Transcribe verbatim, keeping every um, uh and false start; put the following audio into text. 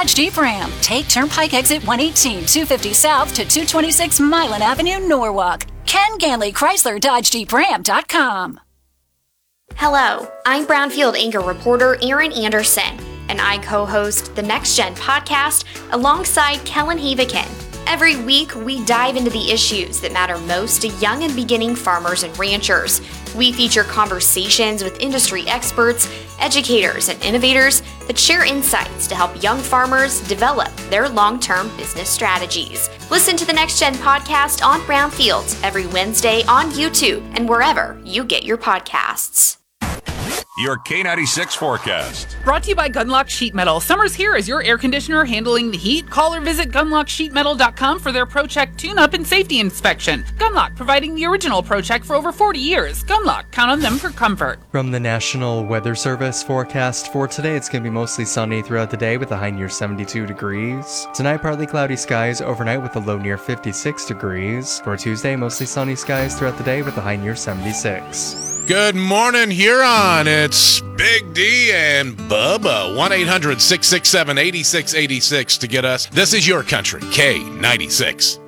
Dodge Jeep Ram. Take Turnpike Exit one eighteen, two fifty South to two twenty-six Milan Avenue, Norwalk. Ken Ganley, Chrysler Dodge Jeep Ram dot com. Hello, I'm Brownfield anchor reporter Erin Anderson, and I co-host the Next Gen podcast alongside Kellen Havikin. Every week, we dive into the issues that matter most to young and beginning farmers and ranchers. We feature conversations with industry experts, educators, and innovators that share insights to help young farmers develop their long-term business strategies. Listen to the Next Gen podcast on Brownfield every Wednesday on YouTube and wherever you get your podcasts. Your K ninety-six forecast. Brought to you by Gunlock Sheet Metal. Summer's here as your air conditioner handling the heat. Call or visit gunlock sheet metal dot com for their ProCheck tune-up and safety inspection. Gunlock, providing the original ProCheck for over forty years. Gunlock, count on them for comfort. From the National Weather Service forecast for today, it's going to be mostly sunny throughout the day with a high near seventy-two degrees. Tonight, partly cloudy skies overnight with a low near fifty-six degrees. For Tuesday, mostly sunny skies throughout the day with a high near seventy-six. Good morning, Huron. It's Big D and Bubba. one eight hundred six six seven eight six eight six to get us. This is your country, K ninety-six.